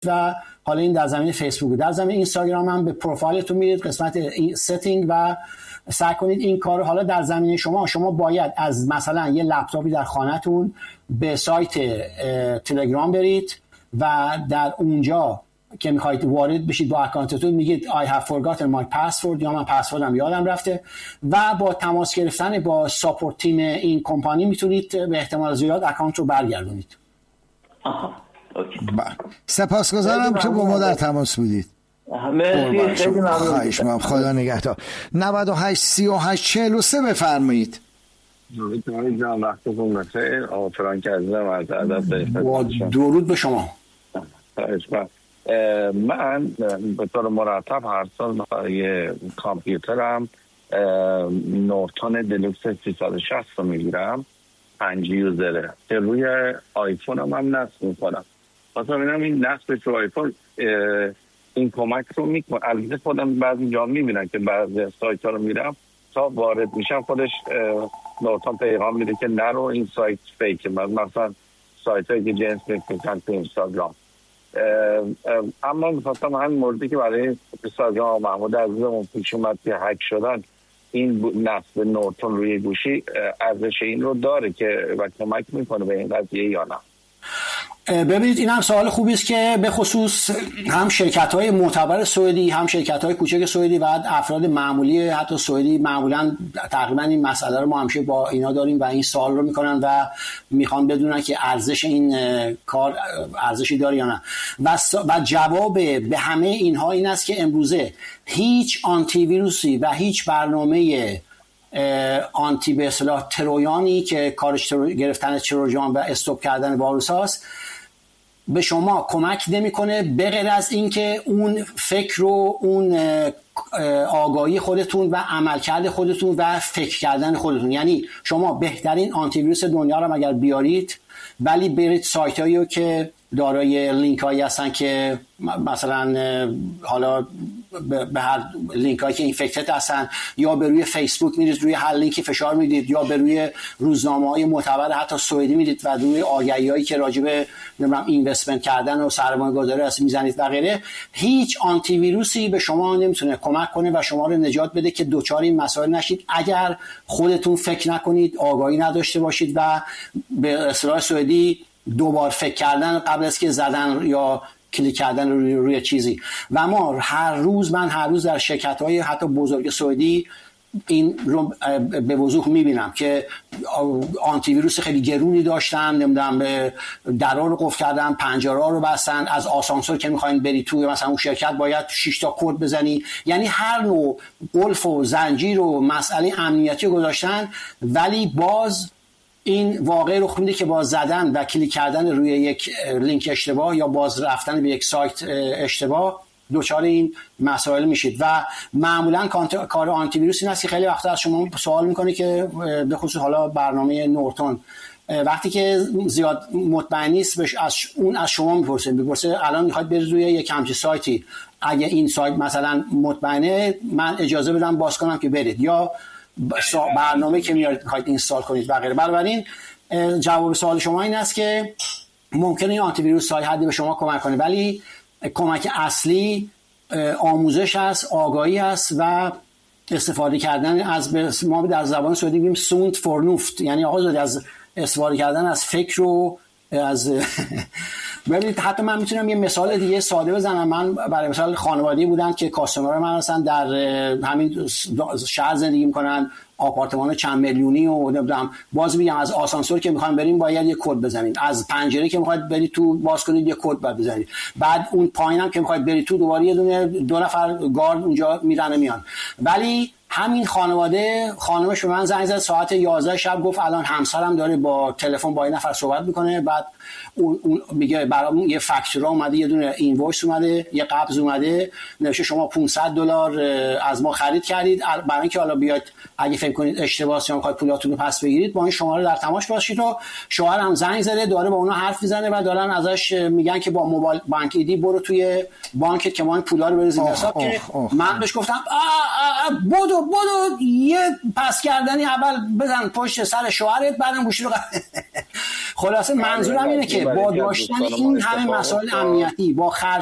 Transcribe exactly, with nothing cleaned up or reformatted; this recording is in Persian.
و حالا این در زمینه فیسبوک. در زمینه اینستاگرام هم به پروفایلتون میرید، قسمت ستینگ و سعی کنید این کار. حالا در زمینه شما شما باید از مثلا یه لپتاپی در خانه‌تون به سایت تلگرام برید و در اونجا که میخواید وارد بشید با اکانتتون میگید I have forgotten my password یا من پسوردم یادم رفته و با تماس گرفتن با ساپورت تیم این کمپانی میتونید به احتمال زیاد اکانت رو برگردونید. آها اوکی. سپاسگزارم که با ما در تماس بودید. مرسی خیلی ممنون. خواهش می‌کنم. خدا نگهدار. نود و هشت سی و هشت چهل و سه بفرمایید. درود جان، وقتتون بخیر. آقا فرانک عزیزم از ادب درود به شما. من به طور مرتب هر سال برای کامپیوترم نورتون دلوکس سیصد و شصت رو میگیرم، پنج یوزره که روی آیفون هم, هم نصب میکنم. مثلا ببینم این نصبش رو آیفون این کمک رو میکنه. البته خودم بعضی جا میبینم که بعضی سایت ها رو میرم تا وارد میشم خودش نورتون پیغام میده که نرو این سایت فیکه. مثلا سایت هایی که جنس میکنن تو اینستاگرام. اما میخواستم همین موردی که برای اینستاگرام محمود عزیزمون پیش اومد که هک شدن، این نصب نورتون روی گوشی ارزش این رو داره که و کمک میکنه به این قضیه یا نه؟ ببینید این هم سوال خوبی است که به خصوص هم شرکت‌های معتبر سعودی هم شرکت‌های کوچک سعودی و افراد معمولی حتی سعودی معمولاً تقریبا این مسئله رو ما همیشه با اینا داریم و این سوال رو میکنن و میخوان بدونن که ارزش این کار ارزشی داره یا نه. و و جواب به همه اینها این است که امروزه هیچ آنتی ویروسی و هیچ برنامه آنتی به اصطلاح ترویانی که کارش ترو... گرفتن تروجان و استوب کردن واروس هاست به شما کمک نمیکنه به غیر از اینکه اون فکر و اون آگاهی خودتون و عملکرد خودتون و فکر کردن خودتون. یعنی شما بهترین آنتی ویروس دنیا رو اگر بیارید ولی برید سایتایی رو که دارای لینک هایی هستن که مثلا حالا به هر لینک هایی که اینفکتد هستن یا به روی فیسبوک میرید روی هر لینکی فشار میدید یا به روی روزنامه های معتبر حتی سعودی میدید و روی آگهی هایی که راجع به نمیدونم اینوستمنت کردن و سرمایه گذاری هست میزنید و غیره، هیچ آنتی ویروسی به شما نمیتونه کمک کنه و شما رو نجات بده که دوچار این مسائل نشید اگر خودتون فکر نکنید، آگاهی نداشته باشید و به اصطلاح سعودی دوبار فکر کردن قبل از که زدن یا کلیک کردن روی, روی چیزی. و ما هر روز من هر روز در شرکت‌های حتی بزرگ سعودی این رو به وضوح میبینم که آنتی ویروس خیلی گرونی داشتن، نمیدونم درا رو قفل کردن، پنجره رو بستن، از آسانسور که میخواین بری تو مثلا اون شرکت باید شش تا کد بزنی. یعنی هر نوع قلف و زنجیر و مسئله امنیتی گذاشتن ولی باز این واقع رخ میده که با زدن و کلیک کردن روی یک لینک اشتباه یا باز رفتن به یک سایت اشتباه دوچار این مسائل میشید. و معمولا کار آنتی ویروس این است که خیلی وقتا از شما سوال میکنه که به خصوص حالا برنامه نورتون وقتی که زیاد مطمئن نیست از اون از شما میپرسه میپرسه الان میخواید برید روی یک همچین سایتی، اگه این سایت مثلا مطمئنه من اجازه بدم باز کنم که برید، یا برنامه که میارید میخواید اینستال کنید و غیره. بنابراین جواب سوال شما این است که ممکنه این آنتی ویروس تا حدی به شما کمک کنه ولی کمک اصلی آموزش است، آگاهی است و استفاده کردن از ما در زبان سعودی میگیم سوند فورنوفت، یعنی آقا از استفاده کردن از فکر و از ببینید حتی من میتونم یه مثال دیگه ساده بزنم. من برای مثال خانوادگی بودن که کاستمر من هستن در همین شهر زندگی میکنن، آپارتمان چند میلیونی و نمیدونم باز میگم از آسانسور که میخوایم بریم باید یه کد بزنید، از پنجره که میخواید برید تو باز کنید یه کد باید بزنید، بعد اون پایینم که میخواید برید تو دوباره یه دونه دو نفر گارد اونجا میرن میان. ولی همین خانواده خانمش به من زنگ زد ساعت یازده شب گفت الان همسرم داره با تلفن با این نفر صحبت میکنه، بعد اون, اون میگه برامون یه فاکتور اومده، یه دونه اینوایس اومده، یه قبض اومده نوشته شما پانصد دلار از ما خرید کردید، برای اینکه حالا بیاید اگه فکر کنید اشتباهه یا میخواید پولاتون رو پس بگیرید با این شماره در تماس باشید. و شوهر هم زنگ زده داره با اونا حرف میزنه و دارن ازش میگن که با موبایل بانک ایدی برو توی بانکت که ما این پولا رو بریزیم حساب. که من بهش گفتم بدو بدو یه پس کردنی اول بزن پشت سر شوهرت بعدم گوشی رو خلاصه منظورم اینه که با داشتن این همه مسائل امنیتی، با خرج